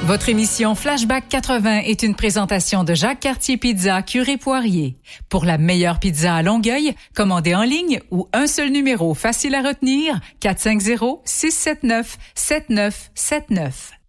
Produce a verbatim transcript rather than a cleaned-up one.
Votre émission Flashback quatre-vingts est une présentation de Jacques Cartier Pizza Curé Poirier. Pour la meilleure pizza à Longueuil, commandez en ligne ou un seul numéro facile à retenir, quatre cinq zéro, six sept neuf, sept neuf sept neuf.